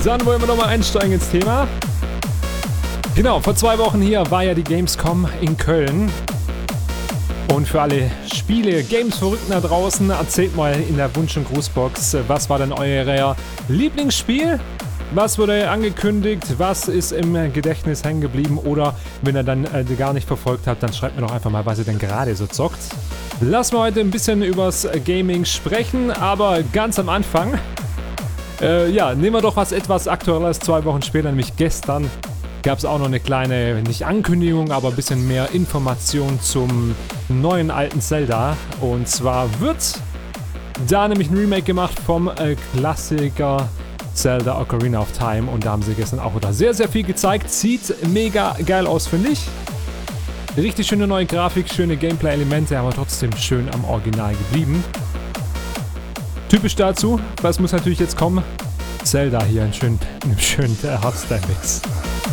Dann wollen wir nochmal einsteigen ins Thema. Genau, vor 2 Wochen hier war ja die Gamescom in Köln. Und für alle Games-Verrückten da draußen, erzählt mal in der Wunsch- und Grußbox, was war denn euer Lieblingsspiel? Was wurde angekündigt? Was ist im Gedächtnis hängen geblieben? Oder wenn ihr dann gar nicht verfolgt habt, dann schreibt mir doch einfach mal, was ihr denn gerade so zockt. Lassen wir heute ein bisschen übers Gaming sprechen, aber ganz am Anfang, nehmen wir doch was etwas Aktuelles. 2 Wochen später, nämlich gestern, gab es auch noch eine kleine, nicht Ankündigung, aber ein bisschen mehr Information zum neuen alten Zelda. Und zwar wird da nämlich ein Remake gemacht vom Klassiker Zelda Ocarina of Time. Und da haben sie gestern auch wieder sehr, sehr viel gezeigt. Sieht mega geil aus, finde ich. Richtig schöne neue Grafik, schöne Gameplay-Elemente, aber trotzdem schön am Original geblieben. Typisch dazu, was muss natürlich jetzt kommen? Zelda hier in einem schönen Hardstyle-Mix.